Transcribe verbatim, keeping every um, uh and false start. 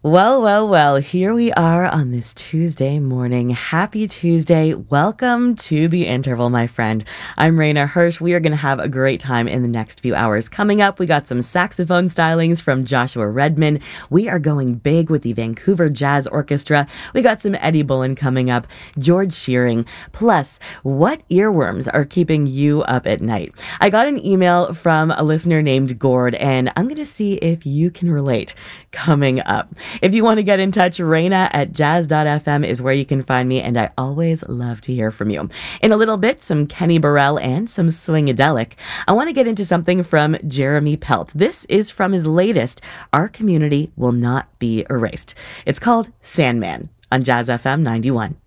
Well, well, well, here we are on this Tuesday morning. Happy Tuesday. Welcome to the interval, my friend. I'm Raina Hirsch. We are going to have a great time in the next few hours. Coming up, we got some saxophone stylings from Joshua Redman. We are going big with the Vancouver Jazz Orchestra. We got some Eddie Bullen coming up, George Shearing. Plus, what earworms are keeping you up at night? I got an email from a listener named Gord, and I'm going to see if you can relate coming up. If you want to get in touch, Raina at jazz dot f m is where you can find me, and I always love to hear from you. In a little bit, some Kenny Burrell and some Swingadelic. I want to get into something from Jeremy Pelt. This is from his latest, Our Community Will Not Be Erased. It's called Sandman on Jazz F M ninety-one.